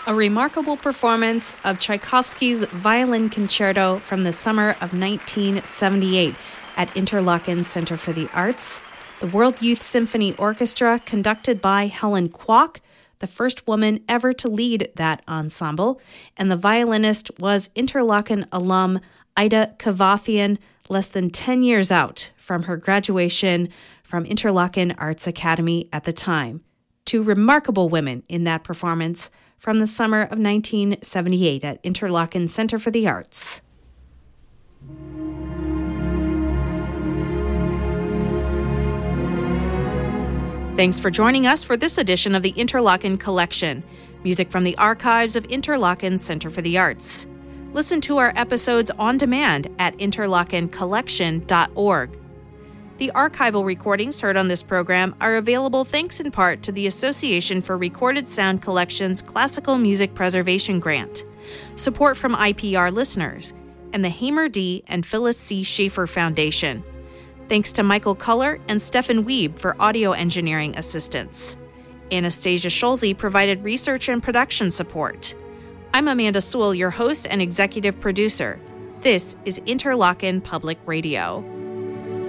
A remarkable performance of Tchaikovsky's Violin Concerto from the summer of 1978 at Interlochen Center for the Arts. The World Youth Symphony Orchestra, conducted by Helen Kwok, the first woman ever to lead that ensemble, and the violinist was Interlochen alum Ida Kavafian, less than 10 years out from her graduation from Interlochen Arts Academy at the time. Two remarkable women in that performance from the summer of 1978 at Interlochen Center for the Arts. Thanks for joining us for this edition of the Interlochen Collection, music from the archives of Interlochen Center for the Arts. Listen to our episodes on demand at interlochencollection.org. The archival recordings heard on this program are available thanks in part to the Association for Recorded Sound Collection's Classical Music Preservation Grant, support from IPR listeners, and the Hamer D. and Phyllis C. Schaefer Foundation. Thanks to Michael Culler and Stefan Wiebe for audio engineering assistance. Anastasia Schulze provided research and production support. I'm Amanda Sewell, your host and executive producer. This is Interlochen Public Radio.